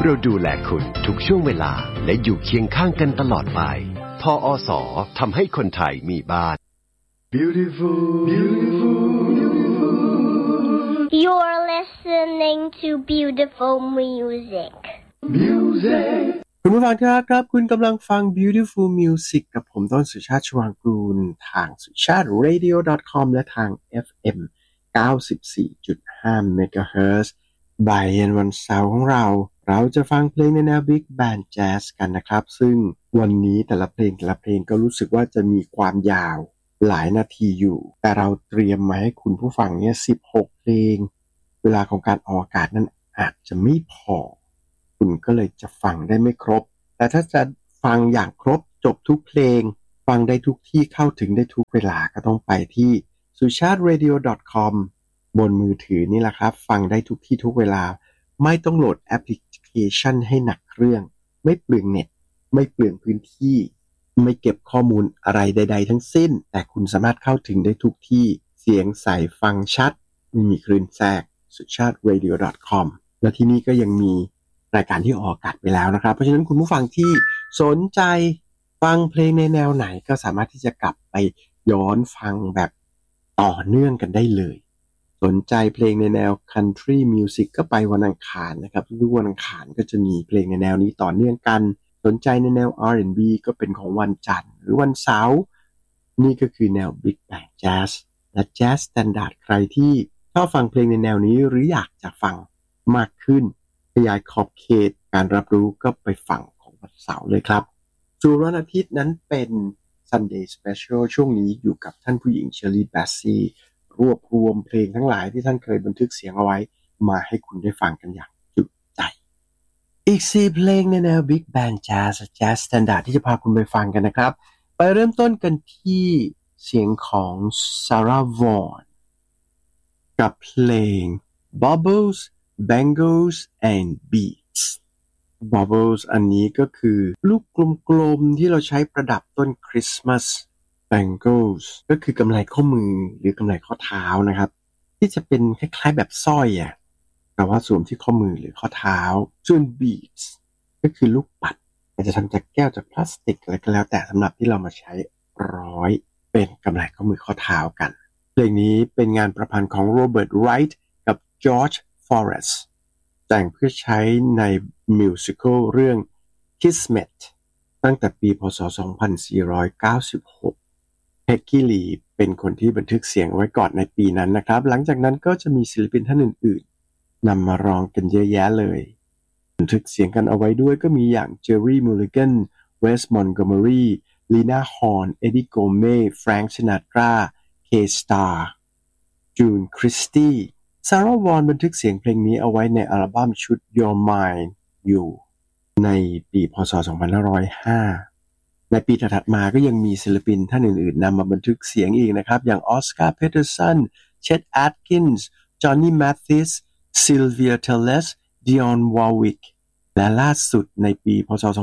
เราดูแลคุณทุกช่วงเวลาและอยู่เคียงข้างกันตลอดไปทอสทำให้คนไทยมีบ้าน Beautiful, beautiful, beautiful. You're listening to beautiful music. Music. คุณผู้ฟังครับคุณกำลังฟัง Beautiful Music กับผมต้นสุชาติชวางกูลทางสุชาติ radio.com และทาง FM 94.5 MHz บ่ายเย็นวันเสาร์ของเราจะฟังเพลงในแนว Big Band Jazz กันนะครับซึ่งวันนี้แต่ละเพลงก็รู้สึกว่าจะมีความยาวหลายนาทีอยู่แต่เราเตรียมมาให้คุณผู้ฟังเนี่ย16เพลงเวลาของการออกอากาศนั้นอาจจะไม่พอคุณก็เลยจะฟังได้ไม่ครบแต่ถ้าจะฟังอย่างครบจบทุกเพลงฟังได้ทุกที่เข้าถึงได้ทุกเวลาก็ต้องไปที่ suchartradio.com บนมือถือนี่แหละครับฟังได้ทุกที่ทุกเวลาไม่ต้องโหลดแอปพลิเคชันให้หนักเครื่องไม่เปลืองเน็ตไม่เปลืองพื้นที่ไม่เก็บข้อมูลอะไรใดๆทั้งสิ้นแต่คุณสามารถเข้าถึงได้ทุกที่เสียงใสฟังชัดไม่มีคลื่นแทรก suchartradio.com และที่นี่ก็ยังมีรายการที่ออกอากาศไปแล้วนะครับเพราะฉะนั้นคุณผู้ฟังที่สนใจฟังเพลงในแนวไหนก็สามารถที่จะกลับไปย้อนฟังแบบต่อเนื่องกันได้เลยสนใจเพลงในแนว Country Music ก็ไปวันอังคารนะครับทุกวันอังคารก็จะมีเพลงในแนวนี้ต่อเนื่องกันสนใจในแนว R&B ก็เป็นของวันจันทร์หรือวันเสาร์นี่ก็คือแนว Big Band Jazz และ Jazz Standard ใครที่ชอบฟังเพลงในแนวนี้หรืออยากจะฟังมากขึ้นขยายขอบเขตการรับรู้ก็ไปฟังของวันเสาร์เลยครับส่วนวันอาทิตย์นั้นเป็น Sunday Special ช่วงนี้อยู่กับท่านผู้หญิงเชอร์รี่แบสซี่รวบรวมเพลงทั้งหลายที่ท่านเคยบันทึกเสียงเอาไว้มาให้คุณได้ฟังกันอย่างจุใจอีก4เพลงในแนว Big Band Jazz Jazz Standard ที่จะพาคุณไปฟังกันนะครับไปเริ่มต้นกันที่เสียงของ Sarah Vaughan กับเพลง Bubbles Bangles and Beads Bubbles อันนี้ก็คือลูกกลมๆที่เราใช้ประดับต้นคริสต์มาส Bangles ก็คือกำไลข้อมือหรือกำไลข้อเท้านะครับที่จะเป็นคล้ายๆแบบสร้อยแต่ว่าสวมที่ข้อมือหรือข้อเท้าส่วน Beads ก็คือลูกปัดอาจจะทำจากแก้วจากพลาสติกอะไรก็แล้วแต่สำหรับที่เรามาใช้ร้อยเป็นกำไลข้อมือข้อเท้ากันเพลงนี้เป็นงานประพันธ์ของโรเบิร์ตไรท์กับจอร์จForrest แต่งเพื่อใช้ในมิวสิคัลเรื่อง Kismet ตั้งแต่ปีพ.ศ. 2496 Peggy Lee เป็นคนที่บันทึกเสียงไว้ก่อนในปีนั้นนะครับหลังจากนั้นก็จะมีศิลปินท่านอื่นๆนำมาร้องกันเยอะแยะเลยบันทึกเสียงกันเอาไว้ด้วยก็มีอย่าง Jerry Mulligan Wes Montgomery Lena Horne Eddie Gomez Frank Sinatra K-Star June Christie Sarah Vaughan บันทึกเสียงเพลงนี้เอาไว้ในอัลบั้มชุด Your Mind You ในปีพ.ศ. 2505 ในปีถัดมาก็ยังมีศิลปินท่านอื่นๆนำมาบันทึกเสียงอีกนะครับอย่างออสการ์ เพเทอร์สัน เช็ด แอตกินส์ จอห์นนี่ แมทธิส ซิลเวีย เทเลส ดิออน วอร์วิกและล่าสุดในปีพ.ศ.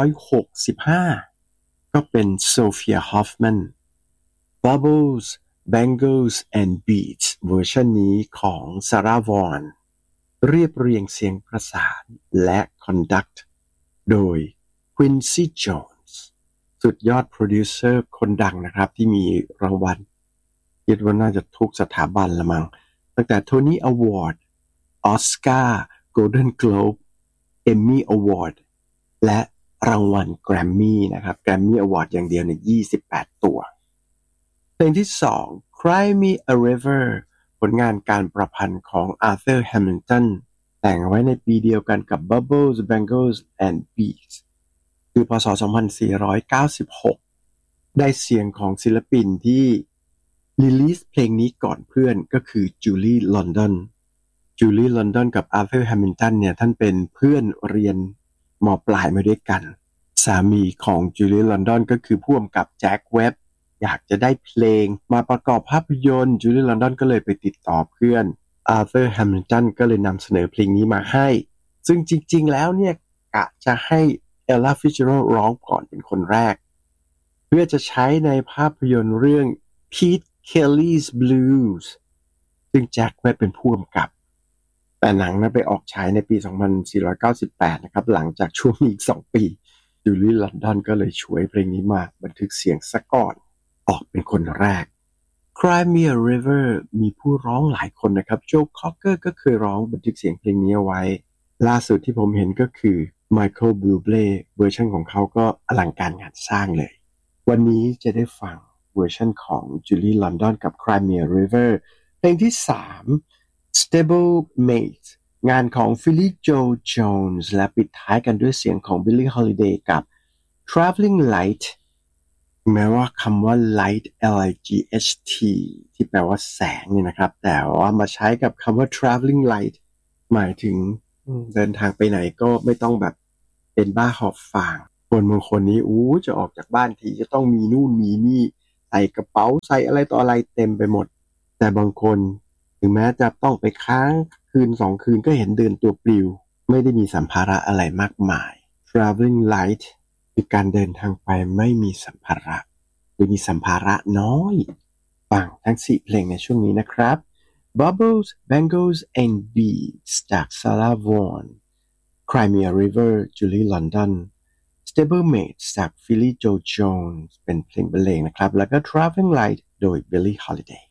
2565 ก็เป็นโซเฟีย ฮอฟแมน Bubbles Bangles and Beads เวอร์ชันนี้ของ Sarah Vaughan เรียบเรียงเสียงประสานและคอนดักต์โดย Quincy Jones สุดยอดโปรดิวเซอร์คนดังนะครับที่มีรางวัลคิดว่าน่าจะทุกสถาบันละมั้งตั้งแต่ Tony Award Oscar Golden Globe Emmy Award และรางวัล Grammy นะครับ Grammy Award อย่างเดียวใน28ตัวเพลงที่2 Cry Me a River ผลงานการประพันธ์ของ Arthur Hamilton แต่งไว้ในปีเดียวกันกับ Bubbles Bangles and Beads คือพ.ศ. 2496 ได้เสียงของศิลปินที่รีลีสเพลงนี้ก่อนเพื่อนก็คือ Julie London Julie London กับ Arthur Hamilton เนี่ยท่านเป็นเพื่อนเรียนม.ปลายมาด้วยกันสามีของ Julie London ก็คือผู้กำกับแจ็คเว็บอยากจะได้เพลงมาประกอบภาพยนตร์ Julie London ก็เลยไปติดต่อเพื่อน Arthur Hamilton ก็เลยนำเสนอเพลงนี้มาให้ซึ่งจริงๆแล้วเนี่ยกะจะให้ Ella Fitzgerald ร้องก่อนเป็นคนแรกเพื่อจะใช้ในภาพยนตร์เรื่อง Pete Kelly's Blues ซึ่งแจ็คเว็บเป็นผู้กำกับแต่หนังนั้นไปออกฉายในปี 2498 นะครับหลังจากช่วงนี้อีก 2 ปีจูลี่ลอนดอนก็เลยฉวยเพลงนี้มาบันทึกเสียงซะก่อนออกเป็นคนแรก Cry Me a River มีผู้ร้องหลายคนนะครับโจคอกเกอร์ก็เคยร้องบันทึกเสียงเพลงนี้เอาไว้ล่าสุดที่ผมเห็นก็คือ Michael Bublé เวอร์ชันของเขาก็อลังการงานสร้างเลยวันนี้จะได้ฟังเวอร์ชันของ Julie London กับ Cry Me a River เพลงที่ 3 Stablemate งานของ Philly Joe Jones และปิดท้ายกันด้วยเสียงของ Billie Holiday กับ Traveling Light แม้ว่าคำว่า light L-I-G-H-T ที่แปลว่าแสงเนี่ยนะครับแต่ว่ามาใช้กับคำว่า traveling light หมายถึงเดินทางไปไหนก็ไม่ต้องแบบเป็นบ้าหอบฟางคนบางคนนี้จะออกจากบ้านทีจะต้องมีนู่นมีนี่ใส่กระเป๋าใส่อะไรต่ออะไรเต็มไปหมดแต่บางคนถึงแม้จะต้องไปค้างคืน2 คืนก็เห็นเดินตัวปลิวไม่ได้มีสัมภาระอะไรมากมาย traveling light คือการเดินทางไปไม่มีสัมภาระหรือมีสัมภาระน้อยฟังทั้ง4เพลงในช่วงนี้นะครับ Bubbles, Bangles and Beads จาก Sarah Vaughan Cry Me a River Julie London Stablemate จาก Philly Joe Jones เป็นเพลงบรรเลงนะครับแล้วก็ Traveling Light โดย Billie Holiday